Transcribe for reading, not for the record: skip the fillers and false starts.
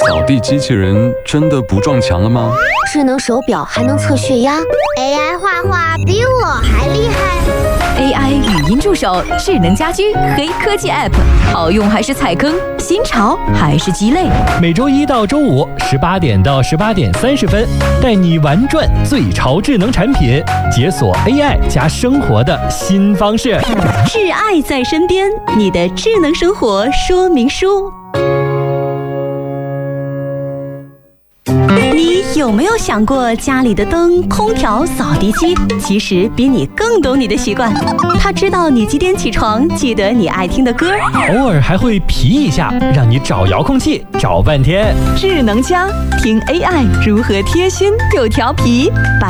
扫地机器人真的不撞墙了吗？ 智能手表还能测血压 ，AI 画画比我还厉害。 AI 语音助手、智能家居、黑科技 App， 好用还是踩坑？新潮还是鸡肋？ 每周一到周五18点到18点30分，带你玩转最潮智能产品，解锁 AI 加生活的新方式。 挚爱在身边，你的智能生活说明书。你有没有想过，家里的灯、空调、扫地机其实比你更懂你的习惯？它知道你几点起床，记得你爱听的歌， 偶尔还会皮一下，让你找遥控器找半天。 智能家，听 AI 如何贴心又调皮。